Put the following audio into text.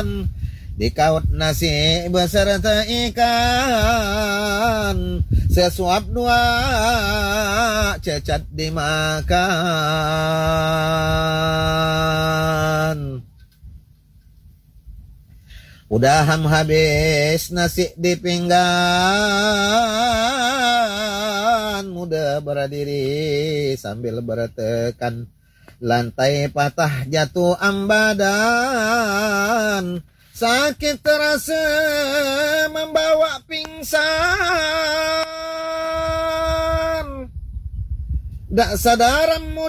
Dikaut nasi beserta ikan, sesuap dua cecat dimakan. Udah habis nasi di pinggan, muda berdiri sambil bertekan. Lantai patah jatuh ambadan, sakit terasa membawa pingsan. Tak sadar